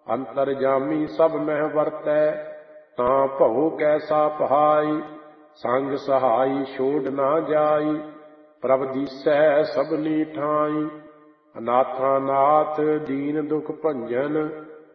ਅੰਤਰਜਾਮੀ ਸਭ ਮਹਿ ਵਰਤੈ, ਤਾਂ ਭਉ ਕੈਸਾ ਪਹਾਈ। ਸੰਗ ਸਹਾਈ ਛੋੜ ਨਾ ਜਾਈ, ਪ੍ਰਭ ਦੀਸੈ ਸਭਨੀ ਠਾਈ। ਅਨਾਥਾਂ ਨਾਥ ਦੀਨ ਦੁਖ ਭੰਜਨ,